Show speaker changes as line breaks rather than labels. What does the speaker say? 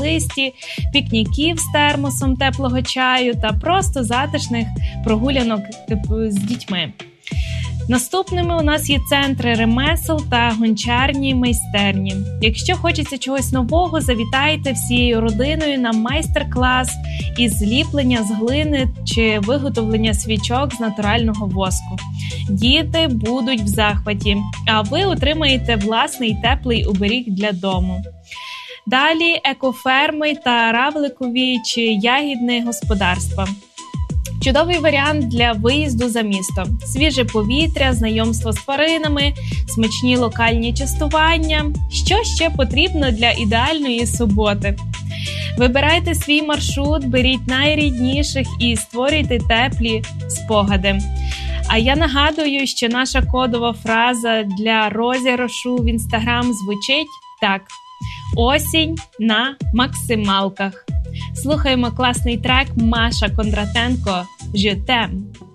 смолисті, пікніків з термосом теплого чаю та просто затишних прогулянок з дітьми. Наступними у нас є центри ремесел та гончарні майстерні. Якщо хочеться чогось нового, завітайте всією родиною на майстер-клас із зліплення з глини чи виготовлення свічок з натурального воску. Діти будуть в захваті, а ви отримаєте власний теплий оберіг для дому. Далі екоферми та равликові чи ягідне господарства. Чудовий варіант для виїзду за місто. Свіже повітря, знайомство з тваринами, смачні локальні частування. Що ще потрібно для ідеальної суботи? Вибирайте свій маршрут, беріть найрідніших і створюйте теплі спогади. А я нагадую, що наша кодова фраза для розіграшу в Instagram звучить так: «Осінь на максималках». Слухаємо класний трек Маша Кондратенко «Je t'aime».